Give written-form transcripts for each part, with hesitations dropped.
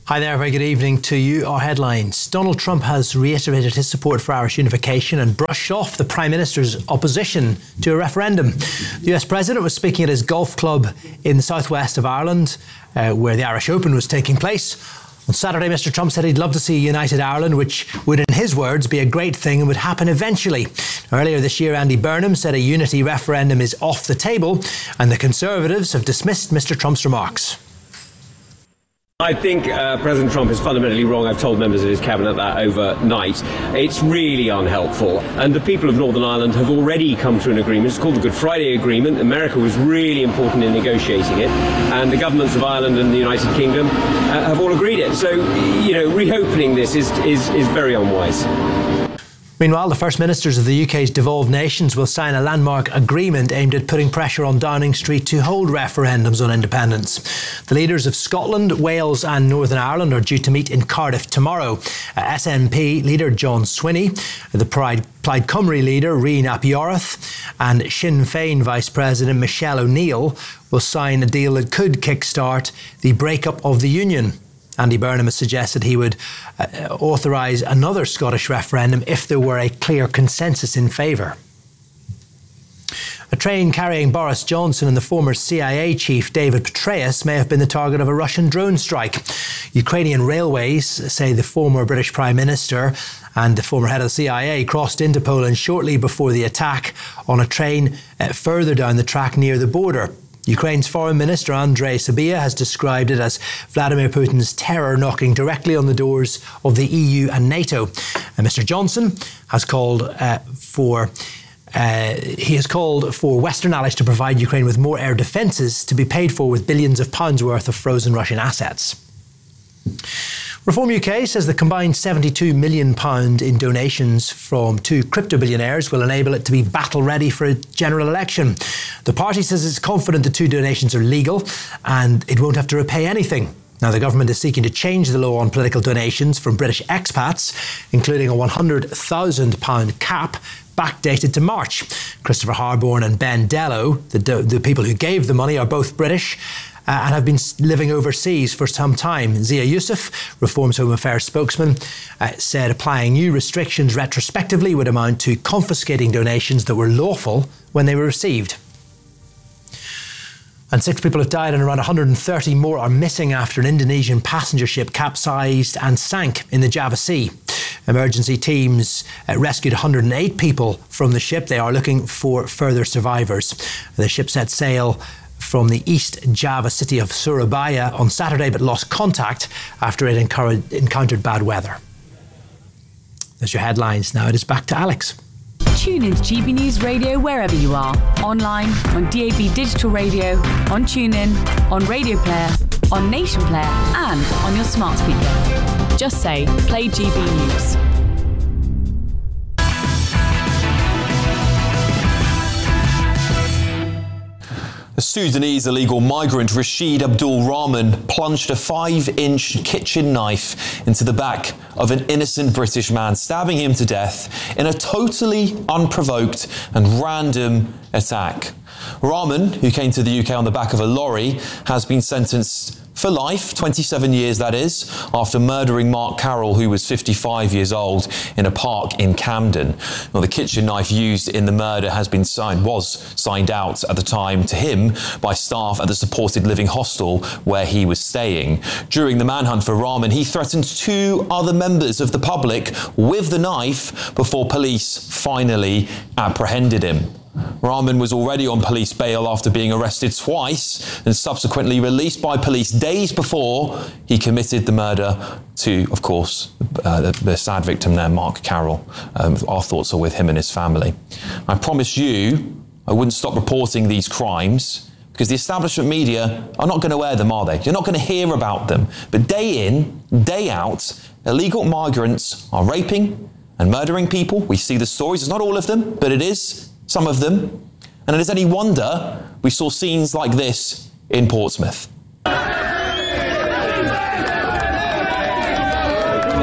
Hi there, very good evening to you. Our headlines. Donald Trump has reiterated his support for Irish unification and brushed off the Prime Minister's opposition to a referendum. The US President was speaking at his golf club in the southwest of Ireland, where the Irish Open was taking place. On Saturday, Mr. Trump said he'd love to see a united Ireland, which would, in his words, be a great thing and would happen eventually. Earlier this year, Andy Burnham said a unity referendum is off the table, and the Conservatives have dismissed Mr. Trump's remarks. I think President Trump is fundamentally wrong. I've told members of his cabinet that overnight. It's really unhelpful. And the people of Northern Ireland have already come to an agreement. It's called the Good Friday Agreement. America was really important in negotiating it. And the governments of Ireland and the United Kingdom have all agreed it. So, reopening this is very unwise. Meanwhile, the First Ministers of the UK's devolved nations will sign a landmark agreement aimed at putting pressure on Downing Street to hold referendums on independence. The leaders of Scotland, Wales and Northern Ireland are due to meet in Cardiff tomorrow. SNP leader John Swinney, the Plaid Cymru leader Rian ap Iorwerth and Sinn Féin Vice President Michelle O'Neill will sign a deal that could kickstart the breakup of the union. Andy Burnham has suggested he would authorise another Scottish referendum if there were a clear consensus in favour. A train carrying Boris Johnson and the former CIA chief David Petraeus may have been the target of a Russian drone strike. Ukrainian railways say the former British Prime Minister and the former head of the CIA crossed into Poland shortly before the attack on a train further down the track near the border. Ukraine's Foreign Minister Andrei Sybiha has described it as Vladimir Putin's terror knocking directly on the doors of the EU and NATO. And Mr. Johnson has called for Western allies to provide Ukraine with more air defences to be paid for with billions of pounds worth of frozen Russian assets. Reform UK says the combined £72 million in donations from two crypto billionaires will enable it to be battle ready for a general election. The party says it's confident the two donations are legal and it won't have to repay anything. Now, the government is seeking to change the law on political donations from British expats, including a £100,000 cap backdated to March. Christopher Harborne and Ben Dello, the people who gave the money, are both British and have been living overseas for some time. Zia Youssef, Reform's Home Affairs spokesman, said applying new restrictions retrospectively would amount to confiscating donations that were lawful when they were received. And 6 people have died and around 130 more are missing after an Indonesian passenger ship capsized and sank in the Java Sea. Emergency teams rescued 108 people from the ship. They are looking for further survivors. The ship set sail from the East Java city of Surabaya on Saturday, but lost contact after it encountered bad weather. There's your headlines. Now it is back to Alex. Tune into GB News Radio wherever you are. Online, on DAB Digital Radio, on TuneIn, on Radio Player, on Nation Player and on your smart speaker. Just say, play GB News. The Sudanese illegal migrant Rashid Abdul Rahman plunged a 5-inch kitchen knife into the back of an innocent British man, stabbing him to death in a totally unprovoked and random attack. Rahman, who came to the UK on the back of a lorry, has been sentenced for life, 27 years that is, after murdering Mark Carroll, who was 55 years old, in a park in Camden. Well, the kitchen knife used in the murder was signed out at the time to him by staff at the supported living hostel where he was staying. During the manhunt for Rahman, he threatened 2 other members of the public with the knife before police finally apprehended him. Rahman was already on police bail after being arrested twice and subsequently released by police days before he committed the murder to, of course, the sad victim there, Mark Carroll. Our thoughts are with him and his family. I promise you, I wouldn't stop reporting these crimes because the establishment media are not going to air them, are they? You're not going to hear about them. But day in, day out, illegal migrants are raping and murdering people. We see the stories. It's not all of them, but it is some of them. And it is any wonder we saw scenes like this in Portsmouth. But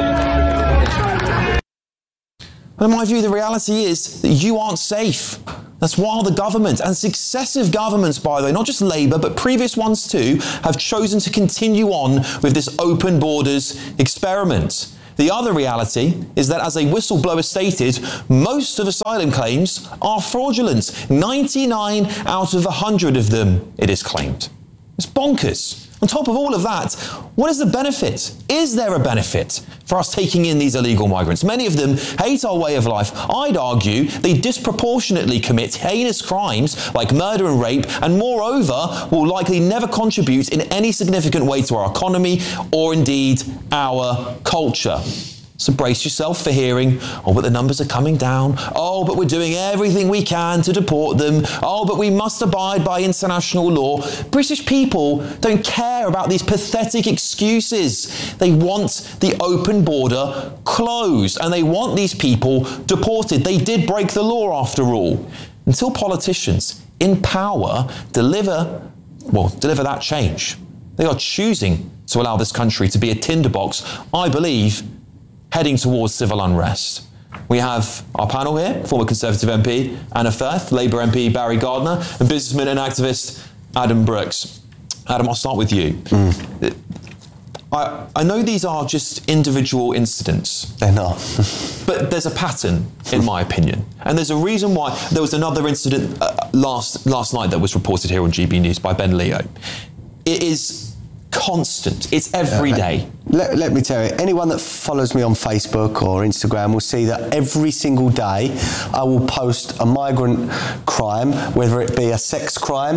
in my view, the reality is that you aren't safe That's while the government, and successive governments, by the way, not just Labour, but previous ones too, have chosen to continue on with this open borders experiment. The other reality is that, as a whistleblower stated, most of asylum claims are fraudulent. 99 out of 100 of them, it is claimed. It's bonkers. On top of all of that, what is the benefit? Is there a benefit for us taking in these illegal migrants? Many of them hate our way of life. I'd argue they disproportionately commit heinous crimes like murder and rape, and moreover, will likely never contribute in any significant way to our economy or indeed our culture. So brace yourself for hearing, oh, but the numbers are coming down. Oh, but we're doing everything we can to deport them. Oh, but we must abide by international law. British people don't care about these pathetic excuses. They want the open border closed, and they want these people deported. They did break the law after all. Until politicians in power deliver that change, they are choosing to allow this country to be a tinderbox, I believe, heading towards civil unrest. We have our panel here, former Conservative MP Anna Firth, Labour MP Barry Gardiner, and businessman and activist Adam Brooks. Adam, I'll start with you. I know these are just individual incidents. They're not. But there's a pattern, in my opinion. And there's a reason why. There was another incident last night that was reported here on GB News by Ben Leo. It is constant. It's every day. Let me tell you, anyone that follows me on Facebook or Instagram will see that every single day I will post a migrant crime, whether it be a sex crime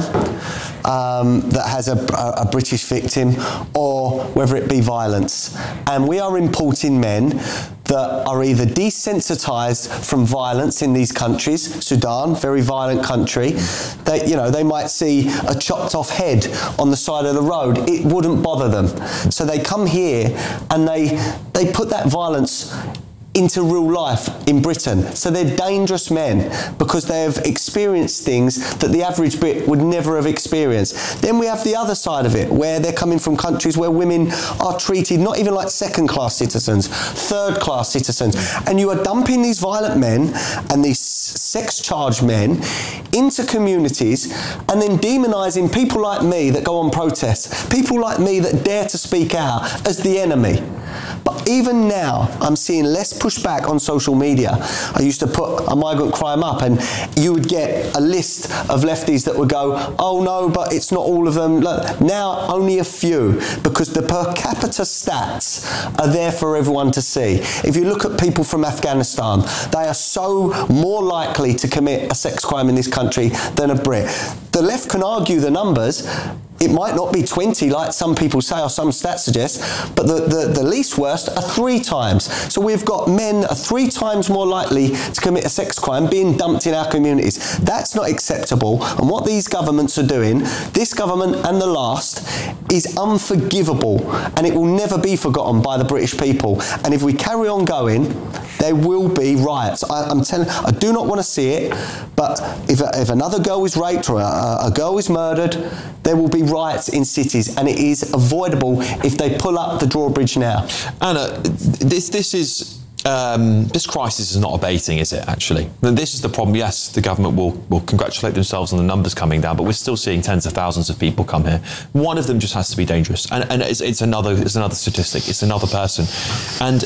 that has a British victim, or whether it be violence. And we are importing men that are either desensitised from violence in these countries. Sudan, very violent country. They might see a chopped off head on the side of the road. It wouldn't bother them. So they come here and they put that violence into real life in Britain. So they're dangerous men because they have experienced things that the average Brit would never have experienced. Then we have the other side of it, where they're coming from countries where women are treated not even like second-class citizens, third-class citizens. And you are dumping these violent men and these sex-charged men into communities and then demonising people like me that go on protests, people like me that dare to speak out, as the enemy. But even now, I'm seeing less pushback on social media. I used to put a migrant crime up and you would get a list of lefties that would go, oh no, but it's not all of them. Look, now only a few, because the per capita stats are there for everyone to see. If you look at people from Afghanistan, they are so more likely to commit a sex crime in this country than a Brit. The left can argue the numbers. It might not be 20 like some people say or some stats suggest, but the least worst are 3 times. So we've got men are 3 times more likely to commit a sex crime being dumped in our communities. That's not acceptable. And what these governments are doing, this government and the last, is unforgivable, and it will never be forgotten by the British people. And if we carry on going, there will be riots. I'm telling you, I do not want to see it, but if another girl is raped or a girl is murdered, there will be riots in cities, and it is avoidable if they pull up the drawbridge now. Anna, this crisis is not abating, is it, actually? This is the problem. Yes, the government will congratulate themselves on the numbers coming down, but we're still seeing tens of thousands of people come here. One of them just has to be dangerous. And it's another statistic. It's another person. And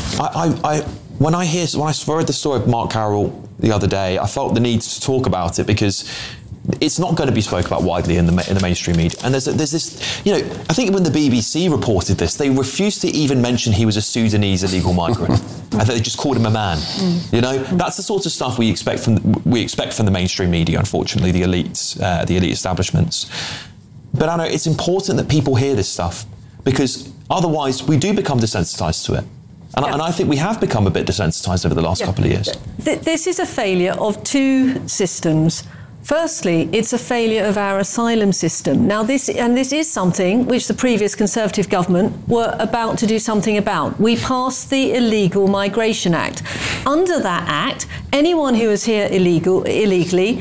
when I read the story of Mark Carroll the other day, I felt the need to talk about it because it's not going to be spoken about widely in the mainstream media. And there's this, I think when the BBC reported this, they refused to even mention he was a Sudanese illegal migrant. And they just called him a man. That's the sort of stuff we expect from the mainstream media. Unfortunately, the elite establishments. But I know it's important that people hear this stuff, because otherwise we do become desensitized to it. And I think we have become a bit desensitized over the last couple of years. This is a failure of 2 systems. Firstly, it's a failure of our asylum system. Now, this is something which the previous Conservative government were about to do something about. We passed the Illegal Migration Act. Under that act, anyone who is here illegally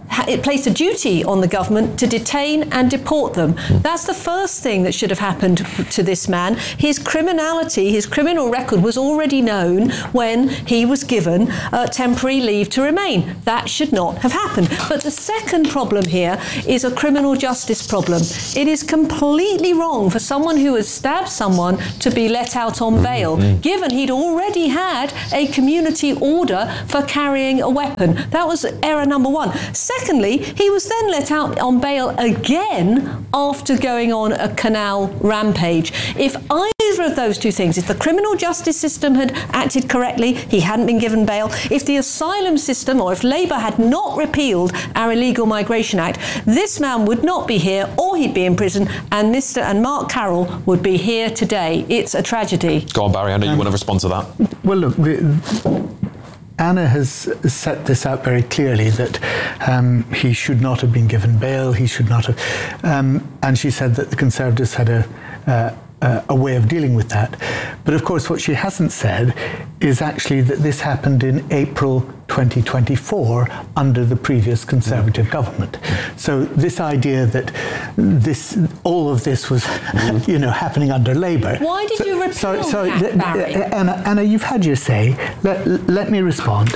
it placed a duty on the government to detain and deport them. That's the first thing that should have happened to this man. His criminality, his criminal record was already known when he was given temporary leave to remain. That should not have happened. But the second problem here is a criminal justice problem. It is completely wrong for someone who has stabbed someone to be let out on bail, given he'd already had a community order for carrying a weapon. That was error number one. Secondly, he was then let out on bail again after going on a canal rampage. If either of those two things, if the criminal justice system had acted correctly, he hadn't been given bail. If the asylum system, or if Labour had not repealed our Illegal Migration Act, this man would not be here, or he'd be in prison, and Mr. and Mark Carroll would be here today. It's a tragedy. Go on, Barry, I know you want to respond to that. Well, look, Anna has set this out very clearly, that he should not have been given bail, he should not have... and she said that the Conservatives had a way of dealing with that. But of course, what she hasn't said is actually that this happened in April 2024 under the previous Conservative government. So this idea that all of this was, happening under Labour. Why did you repeal that, Barry? Anna, you've had your say. Let me respond.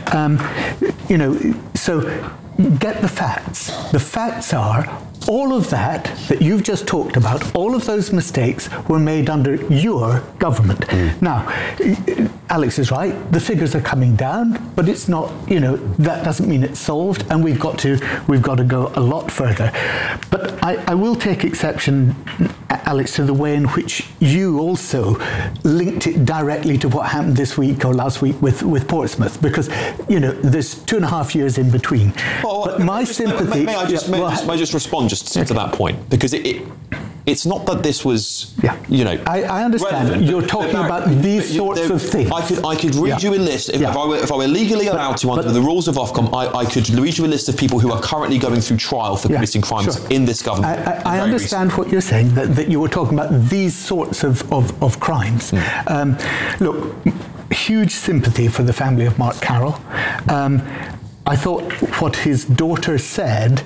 So get the facts. The facts are all of that you've just talked about, all of those mistakes were made under your government. Now, Alex is right, the figures are coming down, but it's not, that doesn't mean it's solved, and we've got to go a lot further. But I will take exception, Alex, to the way in which you also linked it directly to what happened this week or last week with Portsmouth, because, there's 2.5 years in between. Well, but my sympathy... May I just respond to that point, because it's not that this was, I understand. Relevant, you're talking about these sorts of things. I could read you a list. If I were legally allowed to, under the rules of Ofcom, I could read you a list of people who are currently going through trial for committing crimes in this government. I understand what you're saying, that you were talking about these sorts of crimes. Look, huge sympathy for the family of Mark Carroll. I thought what his daughter said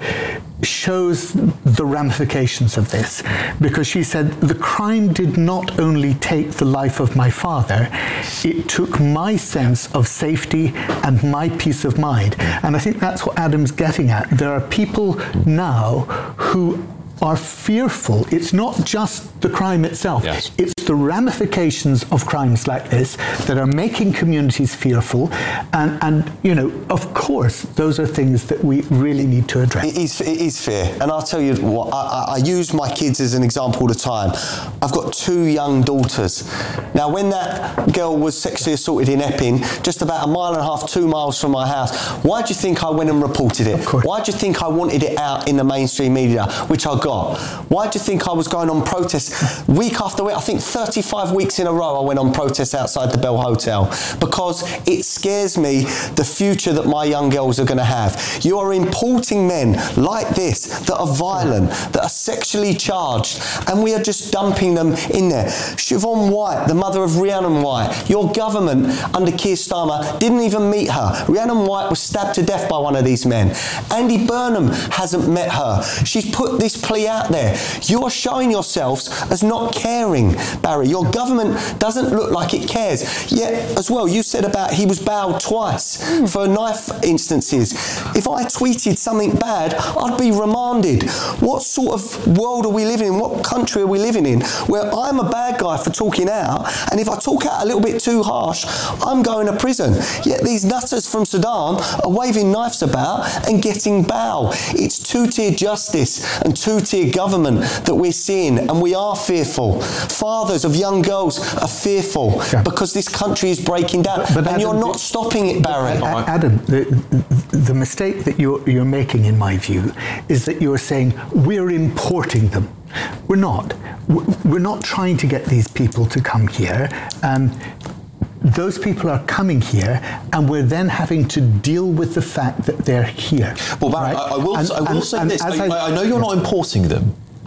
shows the ramifications of this, because she said the crime did not only take the life of my father, it took my sense of safety and my peace of mind. And I think that's what Adam's getting at. There are people now who are fearful. It's not just the crime itself. Yes. It's the ramifications of crimes like this that are making communities fearful. And of course, those are things that we really need to address. It is fear. And I'll tell you what, I use my kids as an example all the time. I've got 2 young daughters. Now, when that girl was sexually assaulted in Epping, just about 1.5 miles, 2 miles from my house, why do you think I went and reported it? Why do you think I wanted it out in the mainstream media, which I got? Why do you think I was going on protests week after week? I think 35 weeks in a row I went on protests outside the Bell Hotel, because it scares me the future that my young girls are going to have. You are importing men like this that are violent, that are sexually charged, and we are just dumping them in there. Siobhan White, the mother of Rhiannon White, your government under Keir Starmer didn't even meet her. Rhiannon White was stabbed to death by one of these men. Andy Burnham hasn't met her. She's put this plea out there. You are showing yourselves as not caring, Barry. Your government doesn't look like it cares. Yet, as well, you said about he was bailed twice for knife instances. If I tweeted something bad, I'd be remanded. What sort of world are we living in? What country are we living in where I'm a bad guy for talking out, and if I talk out a little bit too harsh, I'm going to prison? Yet these nutters from Sudan are waving knives about and getting bail. It's two-tier justice and two-tier government that we're seeing, and we are fearful. Fathers of young girls are fearful because this country is breaking down, and Adam, you're not stopping it, Barry. Adam, the mistake that you're making, in my view, is that you're saying we're importing them. We're not. We're not trying to get these people to come here. Those people are coming here, and we're then having to deal with the fact that they're here. Well, Barry, right? I will say this. I know you're not importing them,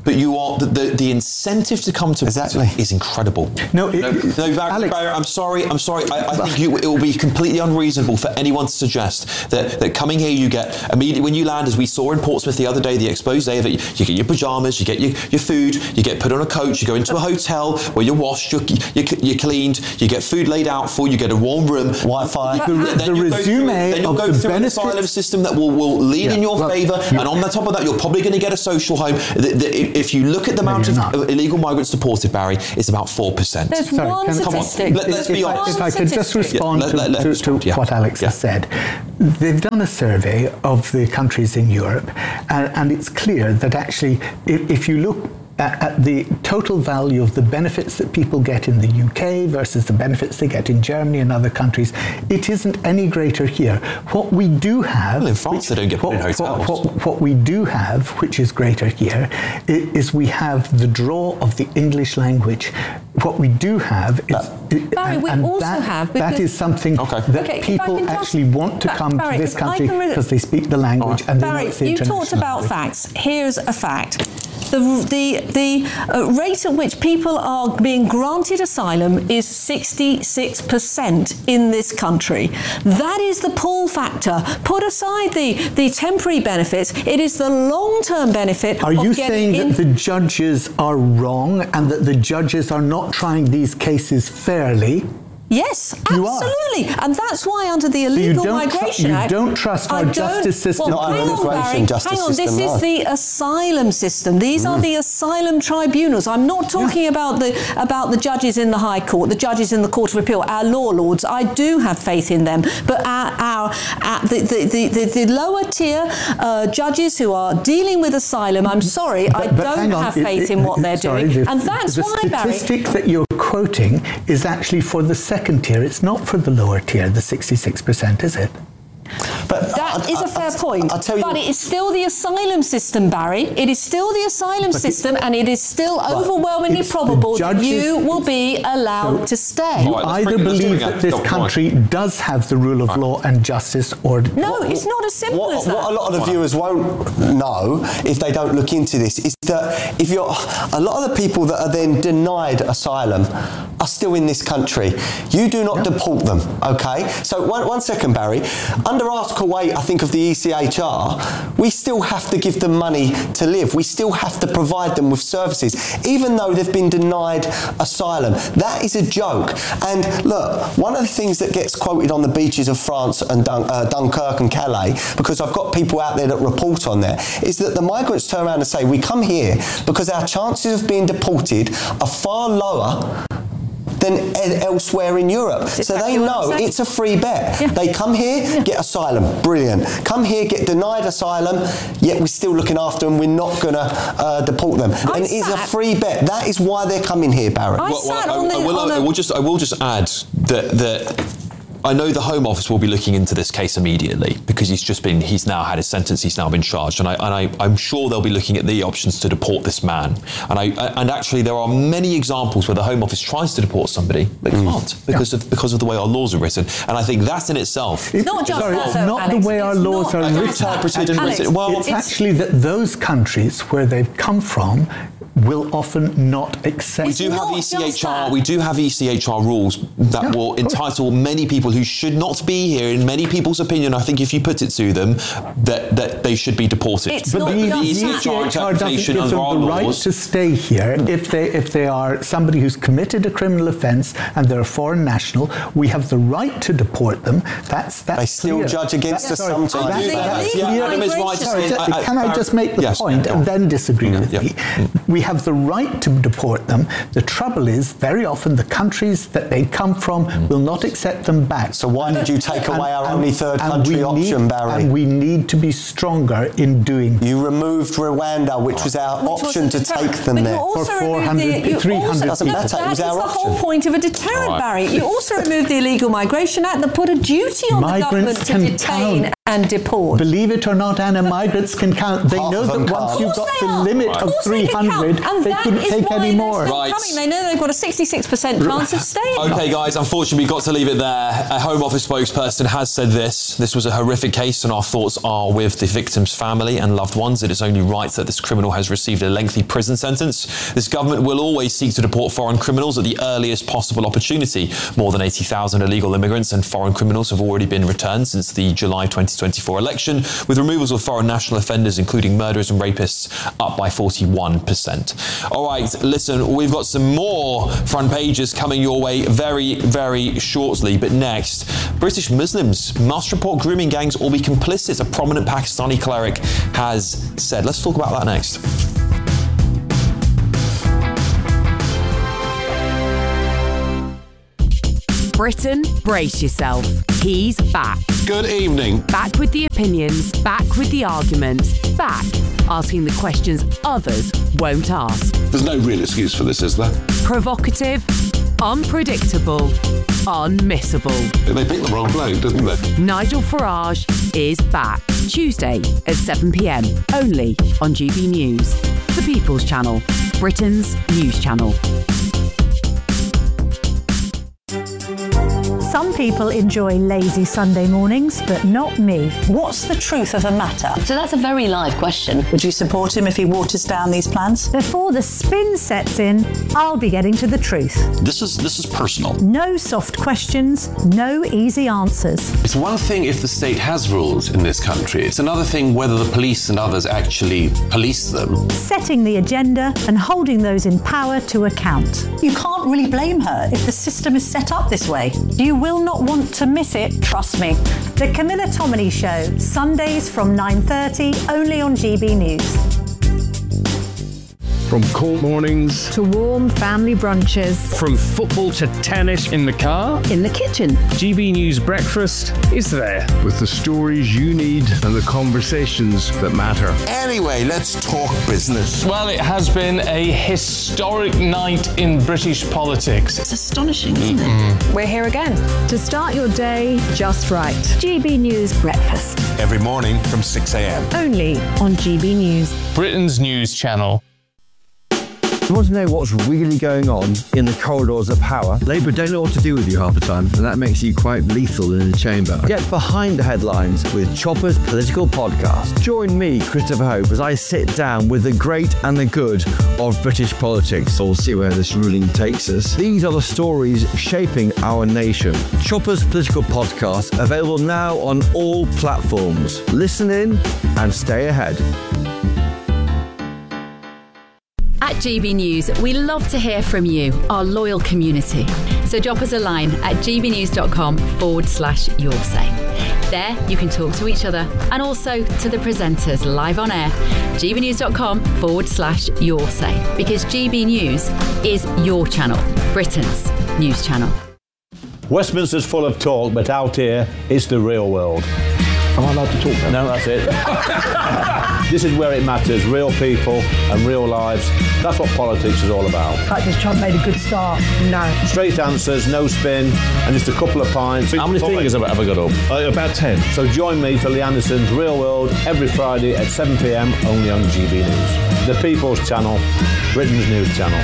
but you are the incentive to come to Britain is incredible. Barry, I'm sorry. I think it will be completely unreasonable for anyone to suggest that coming here you get immediately when you land, as we saw in Portsmouth the other day, the expose of it. You get your pajamas, you get your food, you get put on a coach, you go into a hotel where you're washed, you're cleaned, you get food laid out for you, get a warm room, Wi-Fi. The resume of the benefits, an asylum system that will lean in your favour, and on the top of that, you're probably going to get a social home. If you look at the amount of illegal migrants deported, Barry, it's about 4%. There's one statistic. Let's be honest. If I could just respond to what Alex has said. They've done a survey of the countries in Europe, and it's clear that actually, if you look at the total value of the benefits that people get in the UK versus the benefits they get in Germany and other countries, it isn't any greater here. What we do have... Well, in France they don't get put in hotels. What we do have, which is greater here, is we have the draw of the English language. What we do have is... Barry, we also have... That is something that people actually want to come to this country because they speak the language and they know it's the international language. Barry, you talked about facts. Here's a fact. The rate at which people are being granted asylum is 66% in this country. That is the pull factor. Put aside the temporary benefits. It is the long-term benefit. Are you saying that the judges are wrong and that the judges are not trying these cases fairly? Yes, absolutely. And that's why under the Illegal Migration Act... You don't trust our justice system? Well, hang on, Barry. Hang on, this is the asylum system. These are the asylum tribunals. I'm not talking about the judges in the High Court, the judges in the Court of Appeal, our law lords. I do have faith in them. But the lower tier judges who are dealing with asylum, I'm sorry, I don't have faith in what they're doing. And that's why, Barry... The statistic that you're quoting is actually for the second tier. It's not for the lower tier, the 66%, is it? But that is a fair point. But it is still the asylum system, Barry. It is still the asylum system, and it is still overwhelmingly probable that you will be allowed to stay. You either believe that this country does have the rule of law and justice, or... No, it's not as simple as that. What a lot of the viewers won't know, if they don't look into this, is that if you're... A lot of the people that are then denied asylum are still in this country. You do not deport them, okay? So one second, Barry. Under Article 8, I think, of the ECHR, we still have to give them money to live. We still have to provide them with services, even though they've been denied asylum. That is a joke. And look, one of the things that gets quoted on the beaches of France and Dunkirk and Calais, because I've got people out there that report on there, is that the migrants turn around and say, we come here because our chances of being deported are far lower than elsewhere in Europe. So they know it's a free bet. Yeah. They come here, get asylum, brilliant. Come here, get denied asylum, yet we're still looking after them, we're not going to deport them. And it's a free bet. That is why they're coming here, Barry. I will just add that I know the Home Office will be looking into this case immediately because he's now had his sentence, he's now been charged, and I'm sure they'll be looking at the options to deport this man. And actually there are many examples where the Home Office tries to deport somebody but can't because of the way our laws are written. And I think that in itself... It's not just the way our laws are written. Well, it's actually that those countries where they've come from will often not accept... We do have ECHR rules that will entitle many people who should not be here, in many people's opinion, I think if you put it to them, that they should be deported. But the ECHR doesn't give them the right to stay here if they are somebody who's committed a criminal offence and they're a foreign national. We have the right to deport them. That's they still clear. Judge against us sometimes. Can I just make the point and then disagree with me? We have the right to deport them. The trouble is, very often the countries that they come from will not accept them back. So why did you take away our only third country option, Barry? And we need to be stronger in doing that. You removed Rwanda, which was our option to take them there. For 400, 300. Doesn't matter, it was our option. That's the whole point of a deterrent, Barry. You also removed the Illegal Migration Act that put a duty on the government to detain and deport. Believe it or not, Anna, migrants can count. They know that once you've got the limit of 300, they couldn't take any more. Right. They know they've got a 66% chance of staying. Okay, guys, unfortunately, we've got to leave it there. A Home Office spokesperson has said this. This was a horrific case, and our thoughts are with the victim's family and loved ones. It is only right that this criminal has received a lengthy prison sentence. This government will always seek to deport foreign criminals at the earliest possible opportunity. More than 80,000 illegal immigrants and foreign criminals have already been returned since the July 2024 election, with removals of foreign national offenders, including murderers and rapists, up by 41%. All right, listen, we've got some more front pages coming your way very, very shortly. But next, British Muslims must report grooming gangs or be complicit, a prominent Pakistani cleric has said. Let's talk about that next. Britain, brace yourself. He's back. Good evening. Back with the opinions, back with the arguments, back asking the questions others won't ask. There's no real excuse for this, is there? Provocative, unpredictable, unmissable. They picked the wrong bloke, didn't they? Nigel Farage is back. Tuesday at 7 p.m, only on GB News. The People's Channel, Britain's news channel. Some people enjoy lazy Sunday mornings, but not me. What's the truth of the matter? So that's a very live question. Would you support him if he waters down these plans? Before the spin sets in, I'll be getting to the truth. This is personal. No soft questions, no easy answers. It's one thing if the state has rules in this country. It's another thing whether the police and others actually police them. Setting the agenda and holding those in power to account. You can't really blame her if the system is set up this way. You will not want to miss it, trust me. The Camilla Tominey Show, Sundays from 9:30, only on GB News. From cold mornings to warm family brunches. From football to tennis in the car. In the kitchen. GB News Breakfast is there. With the stories you need and the conversations that matter. Anyway, let's talk business. Well, it has been a historic night in British politics. It's astonishing, isn't it? We're here again. To start your day just right. GB News Breakfast. Every morning from 6 a.m. Only on GB News. Britain's news channel. You want to know what's really going on in the corridors of power? Labour don't know what to do with you half the time, and that makes you quite lethal in the chamber. Get behind the headlines with Chopper's Political Podcast. Join me, Christopher Hope, as I sit down with the great and the good of British politics. We'll see where this ruling takes us. These are the stories shaping our nation. Chopper's Political Podcast, available now on all platforms. Listen in and stay ahead. At GB News, we love to hear from you, our loyal community. So drop us a line at gbnews.com/your say. There, you can talk to each other and also to the presenters live on air. gbnews.com/your say. Because GB News is your channel, Britain's news channel. Westminster's full of talk, but out here, it's the real world. Am I allowed to talk now? No, that's it. This is where it matters, real people and real lives. That's what politics is all about. The fact is Trump made a good start, no. Straight answers, no spin, and just a couple of pints. How many fingers have I got up? About 10. So join me for Lee Anderson's Real World every Friday at 7 p.m, only on GB News. The People's Channel, Britain's news channel.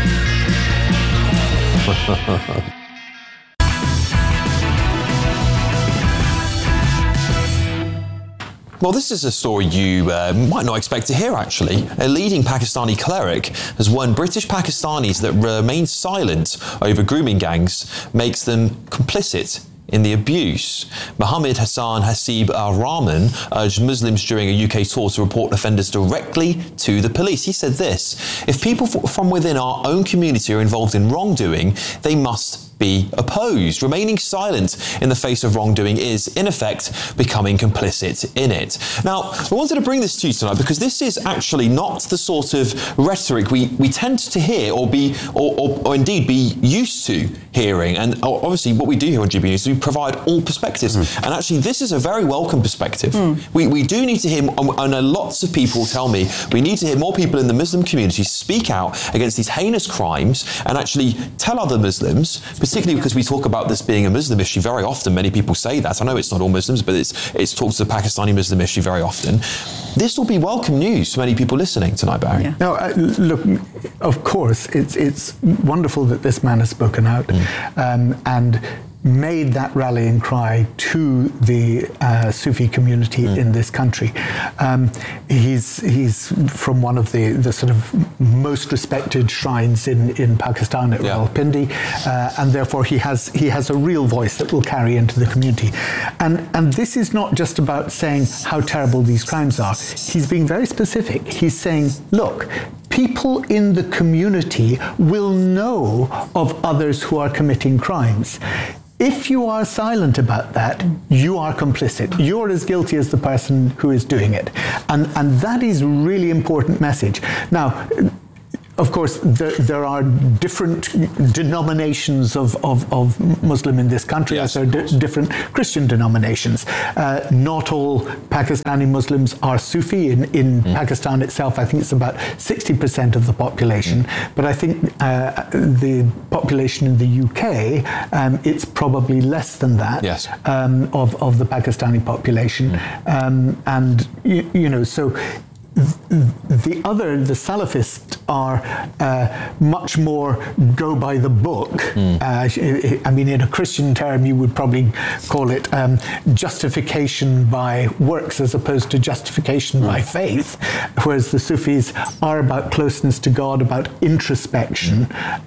Well, this is a story you might not expect to hear, actually. A leading Pakistani cleric has warned British Pakistanis that remain silent over grooming gangs makes them complicit in the abuse. Mohammed Hassan Hasib Al-Rahman urged Muslims during a UK tour to report offenders directly to the police. He said this: if people from within our own community are involved in wrongdoing, they must be opposed. Remaining silent in the face of wrongdoing is, in effect, becoming complicit in it. Now, I wanted to bring this to you tonight because this is actually not the sort of rhetoric we tend to hear or indeed be used to hearing. And obviously what we do here on GB News is we provide all perspectives. And actually this is a very welcome perspective. We do need to hear, and lots of people tell me, we need to hear more people in the Muslim community speak out against these heinous crimes and actually tell other Muslims, particularly because we talk about this being a Muslim issue very often. Many people say that. I know it's not all Muslims, but it's talked to the Pakistani Muslim issue very often. This will be welcome news to many people listening tonight, Barry. Yeah. No, look, of course, it's wonderful that this man has spoken out and made that rallying cry to the Sufi community in this country. He's from one of the sort of most respected shrines in Pakistan at Rawalpindi, and therefore he has a real voice that will carry into the community. And this is not just about saying how terrible these crimes are. He's being very specific. He's saying, look, people in the community will know of others who are committing crimes. If you are silent about that, you are complicit. You're as guilty as the person who is doing it. And that is a really important message. Now, of course, there are different denominations of Muslim in this country, as there are different Christian denominations. Not all Pakistani Muslims are Sufi. In Pakistan itself, I think it's about 60% of the population. But I think the population in the UK, it's probably less than that of the Pakistani population. And, you know, so the Salafists are much more go by the book. I mean, in a Christian term, you would probably call it justification by works as opposed to justification by faith, whereas the Sufis are about closeness to God, about introspection,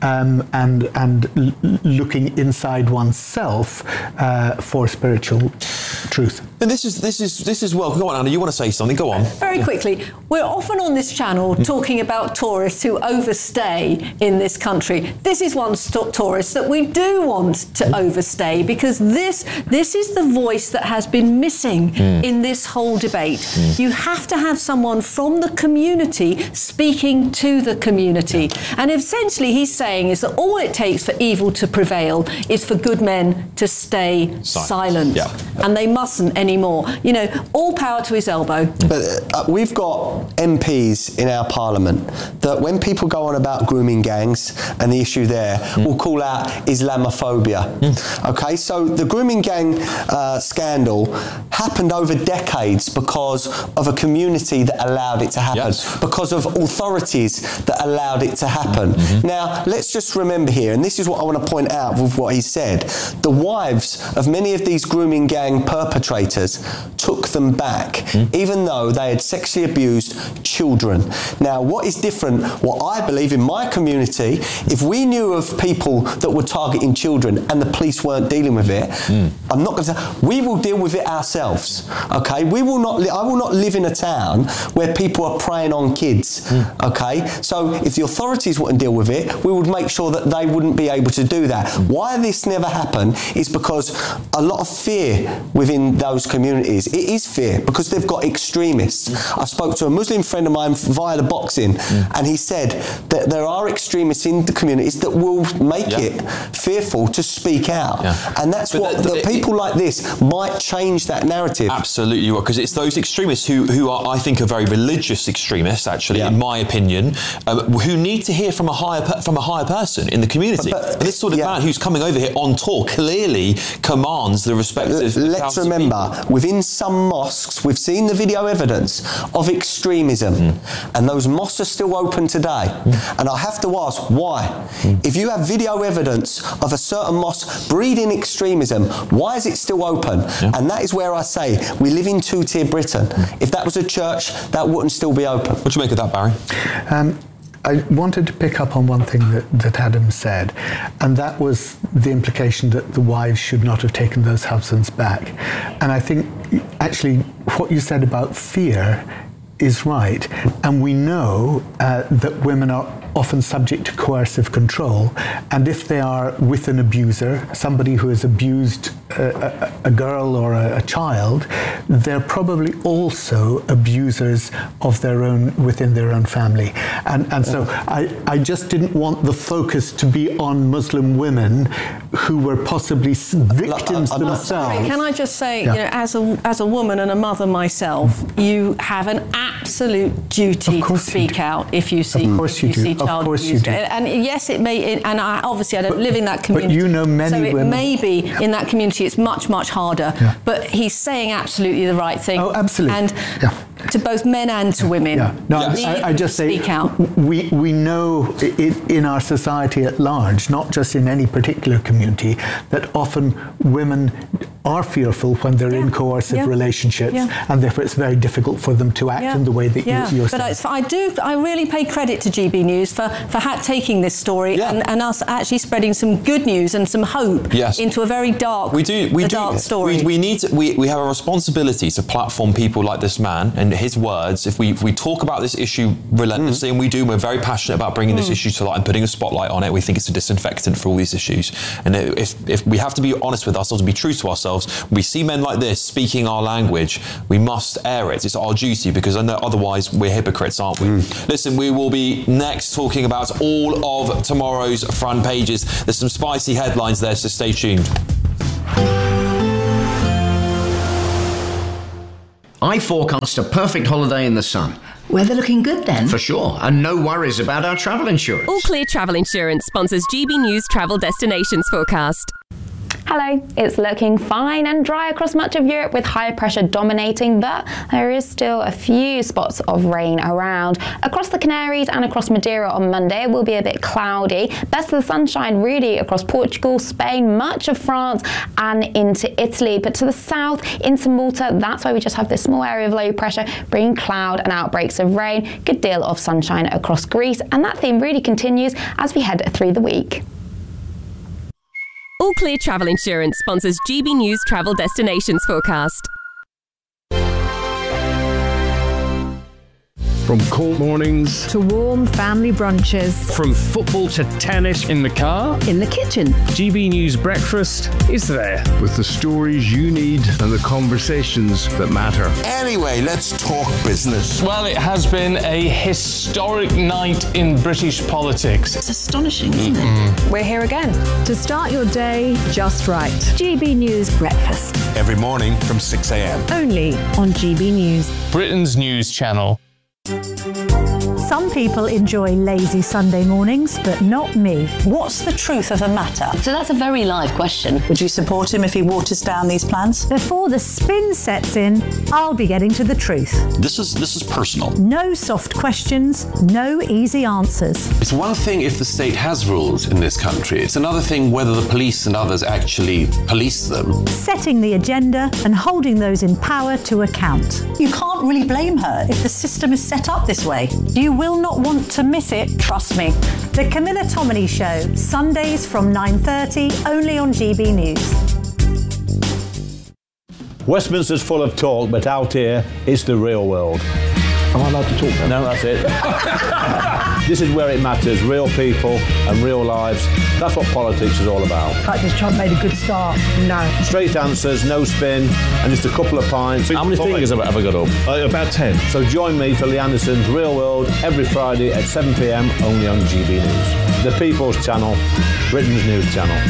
and looking inside oneself for spiritual truth. And this is well. Go on, Anna. You want to say something? Go on. Very quickly. We're often on this channel talking about tourists who overstay in this country. This is one tourist that we do want to overstay, because this is the voice that has been missing in this whole debate. You have to have someone from the community speaking to the community. And essentially he's saying is that all it takes for evil to prevail is for good men to stay silent. And they mustn't anymore. You know, all power to his elbow. But we've got MPs in our parliament that when people go on about grooming gangs and the issue there will call out Islamophobia. Okay, so the grooming gang scandal happened over decades because of a community that allowed it to happen, because of authorities that allowed it to happen. Now, let's just remember here, and this is what I want to point out with what he said, the wives of many of these grooming gang perpetrators took them back, even though they had sexually abused children. Now, what is different, what I believe in my community, if we knew of people that were targeting children and the police weren't dealing with it, I'm not going to say, we will deal with it ourselves, okay? I will not live in a town where people are preying on kids, okay? So if the authorities wouldn't deal with it, we would make sure that they wouldn't be able to do that. Why this never happened is because a lot of fear within those communities. It is fear because they've got extremists. I spoke to a Muslim friend of mine via the boxing, and he said that there are extremists in the communities that will make it fearful to speak out. And that's people like this might change that narrative. Absolutely, because it's those extremists who are, I think, are very religious extremists, actually, in my opinion, who need to hear from a higher person in the community. And this sort of man who's coming over here on tour clearly commands the respect of Let's remember, within some mosques, we've seen the video evidence of extremism, and those mosques are still open today. And I have to ask, why? If you have video evidence of a certain mosque breeding extremism, why is it still open? And that is where I say we live in two-tier Britain. If that was a church, that wouldn't still be open. What do you make of that, Barry? I wanted to pick up on one thing that Adam said, and that was the implication that the wives should not have taken those husbands back. And I think, actually, what you said about fear is right. And we know that women are often subject to coercive control. And if they are with an abuser, somebody who has abused a girl or a child, they're probably also abusers of their own within their own family, and so I just didn't want the focus to be on Muslim women who were possibly victims themselves. Can I just say, you know, as a woman and a mother myself, you have an absolute duty to speak out if you see child abuse. And yes, it may, and I don't live in that community. But you know many so women. it may be in that community it's much harder. Yeah. But he's saying absolutely the right thing. Oh, absolutely. And to both men and to women. Yeah. No, I just say speak out. We know in our society at large, not just in any particular community, that often women are fearful when they're in coercive relationships, and therefore it's very difficult for them to act in the way that you're saying. But I really pay credit to GB News for taking this story and us actually spreading some good news and some hope into a very dark story. We have a responsibility to platform people like this man and his words. If we talk about this issue relentlessly, and we're very passionate about bringing this issue to light and putting a spotlight on it. We think it's a disinfectant for all these issues. And if we have to be honest with ourselves and be true to ourselves, when we see men like this speaking our language, we must air it. It's our duty, because I know otherwise we're hypocrites, aren't we? Listen, we will be next talking about all of tomorrow's front pages. There's some spicy headlines there, so stay tuned. I forecast a perfect holiday in the sun. Weather looking good then? For sure, and no worries about our travel insurance. All Clear Travel Insurance sponsors GB News Travel Destinations Forecast. Hello, it's looking fine and dry across much of Europe with high pressure dominating, but there is still a few spots of rain around. Across the Canaries and across Madeira on Monday it will be a bit cloudy. Best of the sunshine really across Portugal, Spain, much of France and into Italy. But to the south, into Malta, that's why we just have this small area of low pressure bringing cloud and outbreaks of rain. Good deal of sunshine across Greece, and that theme really continues as we head through the week. All Clear Travel Insurance sponsors GB News Travel Destinations Forecast. From cold mornings to warm family brunches. From football to tennis in the car. In the kitchen. GB News Breakfast is there. with the stories you need and the conversations that matter. Anyway, let's talk business. Well, it has been a historic night in British politics. It's astonishing, isn't it? We're here again to start your day just right. GB News Breakfast. Every morning from 6 a.m. Only on GB News. Britain's news channel. Some people enjoy lazy Sunday mornings, but not me. What's the truth of the matter? So that's a very live question. Would you support him if he waters down these plans? Before the spin sets in, I'll be getting to the truth. This is personal. No soft questions, no easy answers. It's one thing if the state has rules in this country. It's another thing whether the police and others actually police them. Setting the agenda and holding those in power to account. You can't really blame her if the system is set up this way. You will not want to miss it, trust me. The Camilla Tominey Show, Sundays from 9:30, only on GB News. Westminster's full of talk, but out here, it's the real world. Am I allowed to talk now? No, that's it. This is where it matters, real people and real lives. That's what politics is all about. In fact, has Trump made a good start? No. Straight answers, no spin, and just a couple of pints. How many fingers have I got up? About 10. So join me for Lee Anderson's Real World every Friday at 7 p.m. only on GB News. The People's Channel, Britain's news channel.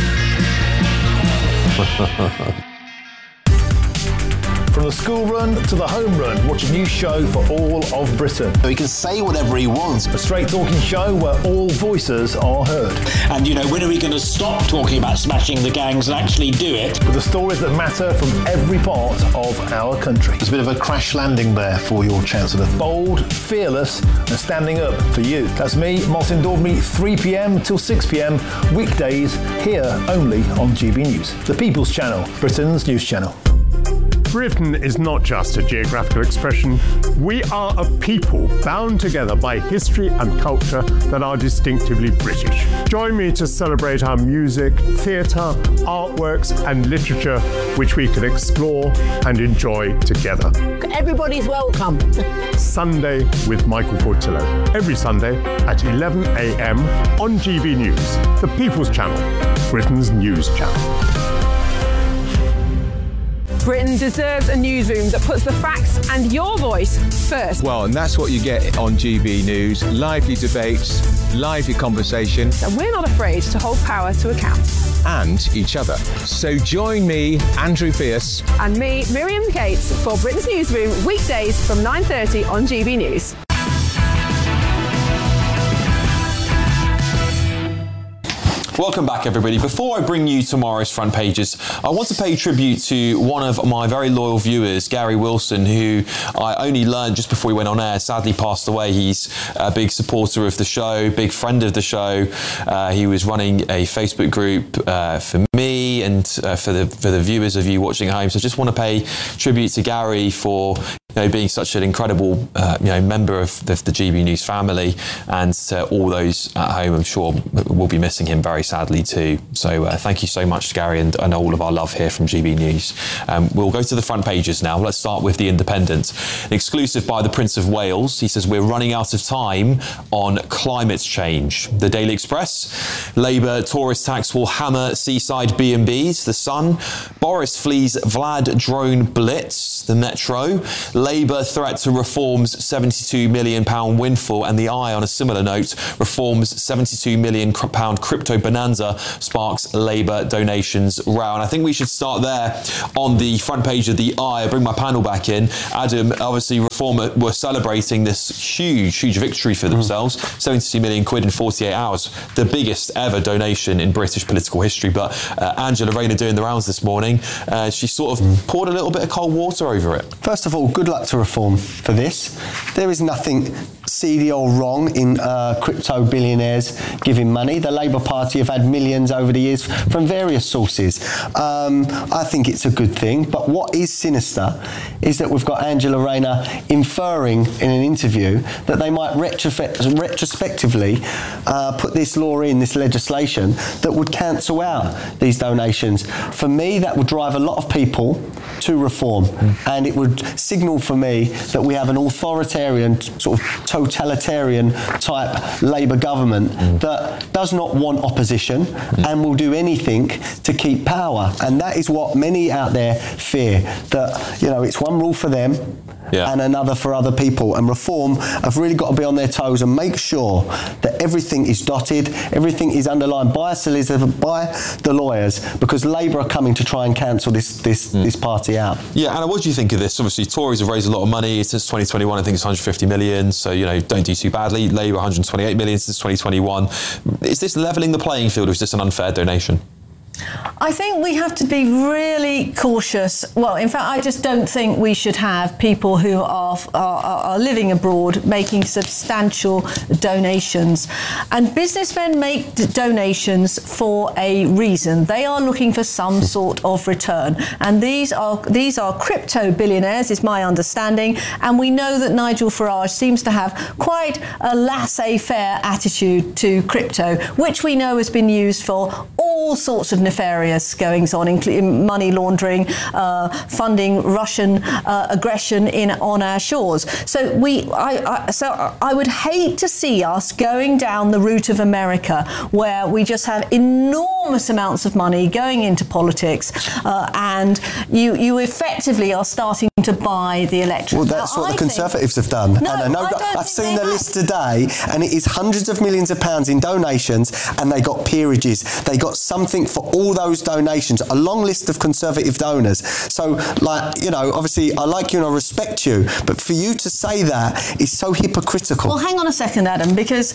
From the school run to the home run, watch a new show for all of Britain. He can say whatever he wants. A straight talking show where all voices are heard. And, you know, when are we going to stop talking about smashing the gangs and actually do it? With the stories that matter from every part of our country. There's a bit of a crash landing there for your Chancellor. Bold, fearless and standing up for you. That's me, Martin Daubney, 3 p.m. till 6 p.m. weekdays here only on GB News. The People's Channel, Britain's news channel. Britain is not just a geographical expression. We are a people bound together by history and culture that are distinctively British. Join me to celebrate our music, theatre, artworks and literature which we can explore and enjoy together. Everybody's welcome. Sunday with Michael Portillo. Every Sunday at 11 a.m. on GB News, the People's Channel, Britain's news channel. Britain deserves a newsroom that puts the facts and your voice first. Well, and that's what you get on GB News. Lively debates, lively conversation. And we're not afraid to hold power to account. And each other. So join me, Andrew Pierce. And me, Miriam Cates, for Britain's Newsroom, weekdays from 9:30 on GB News. Welcome back, everybody. Before I bring you tomorrow's front pages, I want to pay tribute to one of my very loyal viewers, Gary Wilson, who I only learned just before we went on air, sadly passed away. He's a big supporter of the show, big friend of the show. He was running a Facebook group for me and for the viewers of you watching at home. So I just want to pay tribute to Gary for being such an incredible member of the GB News family, and to all those at home, I'm sure will be missing him very sadly too. So thank you so much, Gary, and all of our love here from GB News. We'll go to the front pages now. Let's start with The Independent. An exclusive by the Prince of Wales. He says, we're running out of time on climate change. The Daily Express. Labour tourist tax will hammer seaside B&Bs. The Sun. Boris flees Vlad drone blitz. The Metro. Labour threat to Reform's £72 million windfall, and The Eye, on a similar note, Reform's £72 million crypto bonanza sparks Labour donations row. And I think we should start there on the front page of The Eye. I bring my panel back in. Adam, obviously Reform were celebrating this huge victory for themselves. 72 million quid in 48 hours. The biggest ever donation in British political history. But Angela Rayner doing the rounds this morning, she sort of poured a little bit of cold water over it. First of all, good luck to Reform for this. There is nothing seedy or wrong in crypto billionaires giving money. The Labour Party have had millions over the years from various sources. I think it's a good thing, but what is sinister is that we've got Angela Rayner inferring in an interview that they might retrospectively put this law in, this legislation, that would cancel out these donations. For me, that would drive a lot of people to Reform, and it would signal for me that we have an authoritarian, sort of totalitarian type Labour government that does not want opposition and will do anything to keep power. And that is what many out there fear, that it's one rule for them and another for other people. And Reform have really got to be on their toes and make sure that everything is dotted, everything is underlined by a solicitor, by the lawyers, because Labour are coming to try and cancel this party out. Yeah, Anna, what do you think of this? Obviously, Tories have raised a lot of money since 2021. I think it's 150 million, so don't do too badly. Labour 128 million since 2021. Is this levelling the playing field, or is this an unfair donation? I think we have to be really cautious. Well, in fact, I just don't think we should have people who are living abroad making substantial donations. And businessmen make donations for a reason. They are looking for some sort of return. And these are crypto billionaires, is my understanding. And we know that Nigel Farage seems to have quite a laissez-faire attitude to crypto, which we know has been used for all sorts of nefarious goings on, including money laundering, funding Russian aggression on our shores. So I would hate to see us going down the route of America, where we just have enormous amounts of money going into politics, and you effectively are starting to buy the electorate. Well, that's what the Conservatives have done. No, and I've seen the list today, and it is hundreds of millions of pounds in donations, and they got peerages. They got something for all those donations, a long list of Conservative donors. So, obviously, I like you and I respect you, but for you to say that is so hypocritical. Well, hang on a second, Adam, because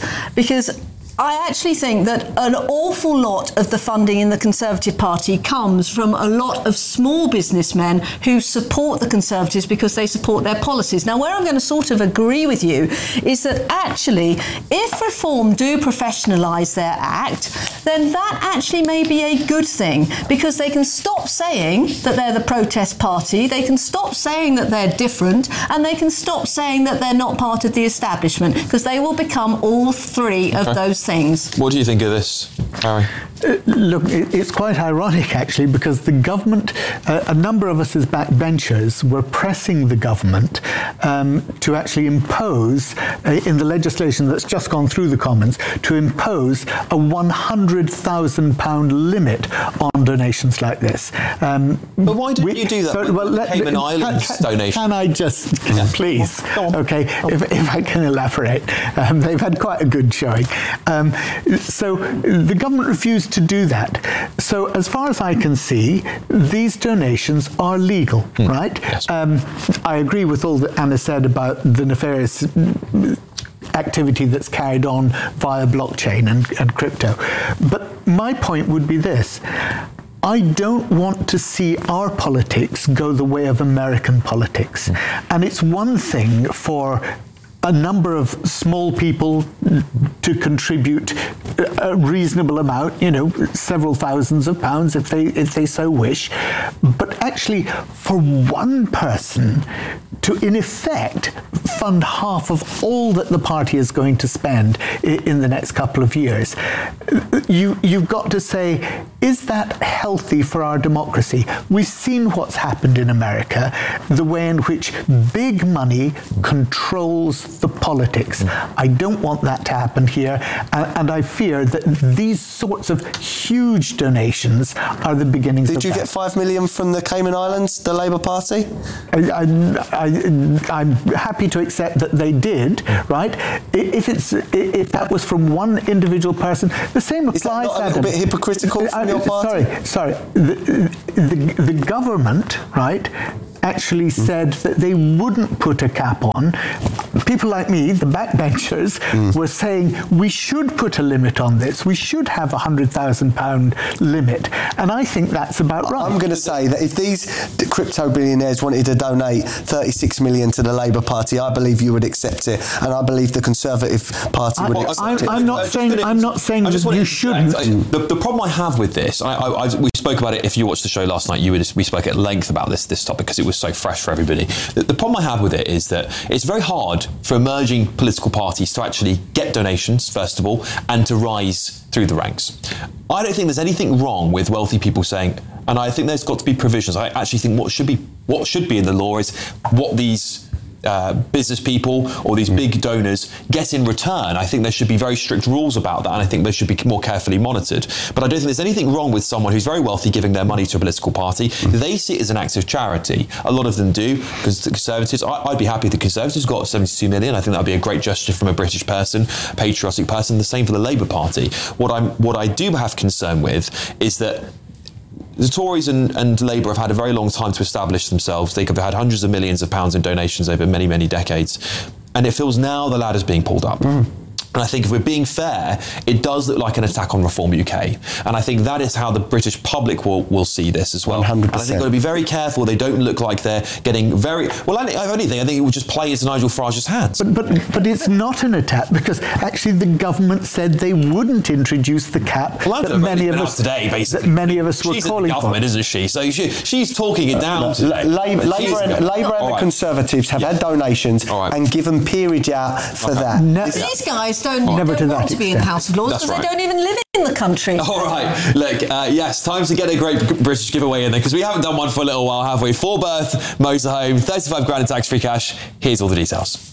I actually think that an awful lot of the funding in the Conservative Party comes from a lot of small businessmen who support the Conservatives because they support their policies. Now, where I'm going to sort of agree with you is that actually, if Reform do professionalise their act, then that actually may be a good thing, because they can stop saying that they're the protest party, they can stop saying that they're different, and they can stop saying that they're not part of the establishment, because they will become all three of those things. What do you think of this? Harry? Look, it's quite ironic, actually, because the government, a number of us as backbenchers were pressing the government to actually impose, in the legislation that's just gone through the Commons, to impose a £100,000 limit on donations like this. But why didn't you do that with Cayman Islands donation? Can I just, please, okay, if I can elaborate. They've had quite a good showing. So the government refused to do that. So as far as I can see, these donations are legal, right? Yes. I agree with all that Anna said about the nefarious activity that's carried on via blockchain and crypto. But my point would be this. I don't want to see our politics go the way of American politics. And it's one thing for a number of small people to contribute a reasonable amount, several thousands of pounds if they so wish, but actually for one person to in effect fund half of all that the party is going to spend in the next couple of years, you've got to say, is that healthy for our democracy? We've seen what's happened in America, the way in which big money controls the politics. I don't want that to happen here, and I fear that these sorts of huge donations are the beginnings of that. Did you get $5 million from the Cayman Islands, the Labour Party? I'm happy to accept that they did, right? If that was from one individual person, the same applies. Is that not a little bit hypocritical from your party? Sorry. The government, right, actually said that they wouldn't put a cap on. People like me, the backbenchers, were saying we should put a limit on this. We should have a £100,000 limit. And I think that's about right. I'm going to say that if these crypto billionaires wanted to donate 36 million to the Labour Party, I believe you would accept it. And I believe the Conservative Party would accept it. I'm not saying that you shouldn't. The problem I have with this, we spoke about it, if you watched the show last night, we spoke at length about this topic because it was so fresh for everybody. The problem I have with it is that it's very hard for emerging political parties to actually get donations, first of all, and to rise through the ranks. I don't think there's anything wrong with wealthy people saying, and I think there's got to be provisions. I actually think what should be in the law is what these business people or these big donors get in return. I think there should be very strict rules about that, and I think they should be more carefully monitored. But I don't think there's anything wrong with someone who's very wealthy giving their money to a political party. They see it as an act of charity. A lot of them do, because the Conservatives, I'd be happy if the Conservatives got 72 million. I think that would be a great gesture from a British person, a patriotic person. The same for the Labour Party. What I do have concern with is that the Tories and Labour have had a very long time to establish themselves. They've had hundreds of millions of pounds in donations over many, many decades. And it feels now the ladder's being pulled up. And I think if we're being fair, it does look like an attack on Reform UK. And I think that is how the British public will see this as well. 100%. And I think they've got to be very careful. They don't look like they're getting very... Well, if anything, I think it would just play into Nigel Farage's hands. But it's not an attack, because actually the government said they wouldn't introduce the cap that many of us today, basically. That many of us were calling for. She's in the government, isn't she? So she's talking it down today. Labour and the Conservatives have had donations and given peerage out for that. These guys don't want to be in the House of Lords because they don't even live in the country. All right. Look, yes, time to get a great British giveaway in there, because we haven't done one for a little while, have we? 4-berth motorhome, 35 grand in tax-free cash. Here's all the details.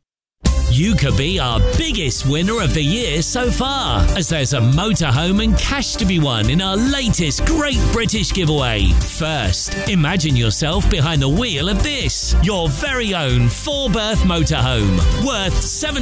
You could be our biggest winner of the year so far, as there's a motorhome and cash to be won in our latest Great British Giveaway. First, imagine yourself behind the wheel of this, your very own 4-berth motorhome, worth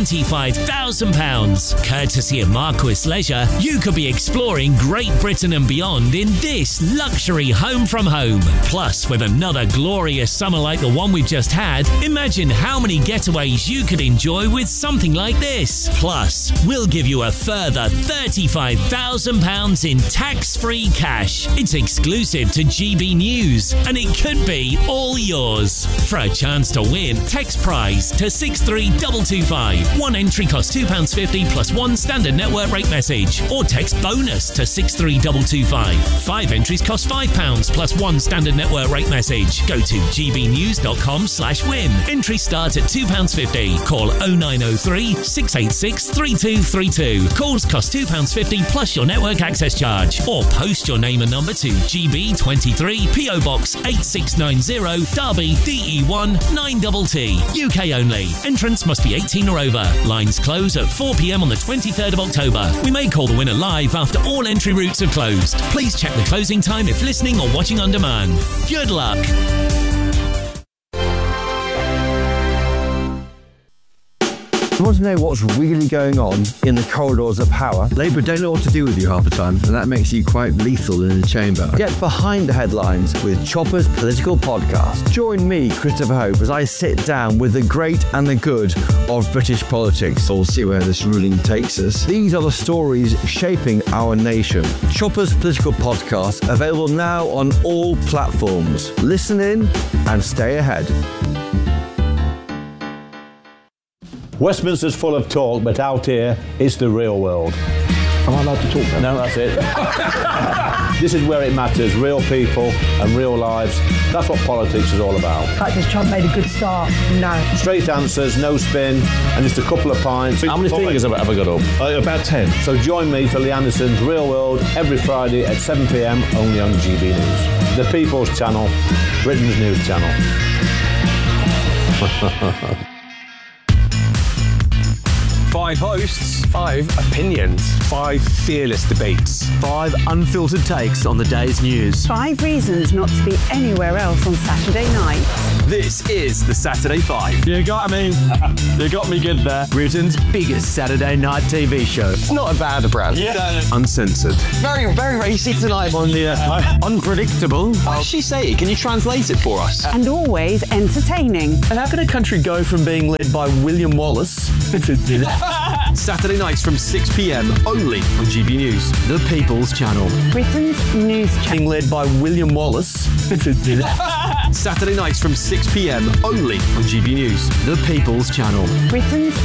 £75,000. Courtesy of Marquis Leisure, you could be exploring Great Britain and beyond in this luxury home from home. Plus, with another glorious summer like the one we've just had, imagine how many getaways you could enjoy with something like this. Plus, we'll give you a further £35,000 in tax-free cash. It's exclusive to GB News, and it could be all yours. For a chance to win, text prize to 63225. One entry costs £2.50 plus one standard network rate message, or text bonus to 63225. 5 entries cost £5 plus one standard network rate message. Go to gbnews.com/win. Entries start at £2.50. Call 09 0903 686 3232. Calls cost £2.50 plus your network access charge. Or post your name and number to GB23 PO Box 8690 Derby DE1 9TT. UK only. Entrance must be 18 or over. Lines close at 4 p.m. on the 23rd of October. We may call the winner live after all entry routes have closed. Please check the closing time if listening or watching on demand. Good luck. You want to know what's really going on in the corridors of power? Labour don't know what to do with you half the time, and that makes you quite lethal in the chamber. Get behind the headlines with Chopper's Political Podcast. Join me, Christopher Hope, as I sit down with the great and the good of British politics. We'll see where this ruling takes us. These are the stories shaping our nation. Chopper's Political Podcast, available now on all platforms. Listen in and stay ahead. Westminster's full of talk, but out here, it's the real world. Am I allowed to talk now? No, that's it. This is where it matters, real people and real lives. That's what politics is all about. In fact, has Trump made a good start? No. Straight answers, no spin, and just a couple of pints. How many fingers have I got up? About 10. So join me for Lee Anderson's Real World every Friday at 7 p.m, only on GB News. The People's Channel, Britain's news channel. 5 hosts, 5 opinions, 5 fearless debates, 5 unfiltered takes on the day's news. 5 reasons not to be anywhere else on Saturday night. This is the Saturday 5. You got me good there. Britain's biggest Saturday night TV show. It's not a bad brand. Yeah. Uncensored. Very, very racy tonight. On the unpredictable. What did she say? Can you translate it for us? And always entertaining. And how can a country go from being led by William Wallace to Saturday nights from 6 p.m. only on GB News. The People's Channel. Britain's news channel. Being led by William Wallace. Saturday nights from 6 p.m. only on GB News. The People's Channel. Britain's